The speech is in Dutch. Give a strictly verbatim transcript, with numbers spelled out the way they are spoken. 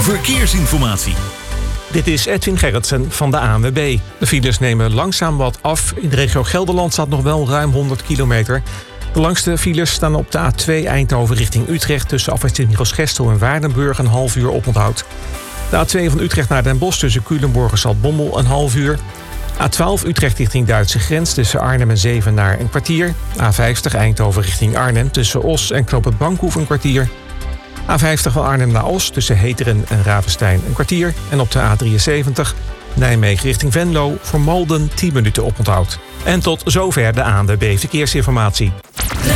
verkeersinformatie. Dit is Edwin Gerritsen van de A N W B. De files nemen langzaam wat af. In de regio Gelderland staat nog wel ruim honderd kilometer. De langste files staan op de A twee Eindhoven richting Utrecht... tussen afrit Michels-Gestel en Waardenburg een half uur oponthoud. De A twee van Utrecht naar Den Bosch tussen Culemborg en Zaltbommel een half uur. A twaalf Utrecht richting Duitse grens tussen Arnhem en Zevenaar een kwartier. A vijftig Eindhoven richting Arnhem tussen Os en Knoop het Bankhoef een kwartier. A vijftig van Arnhem naar Os tussen Heteren en Ravenstein een kwartier. En op de A drieënzeventig Nijmegen richting Venlo voor Malden tien minuten oponthoud. En tot zover de A N W B Verkeersinformatie.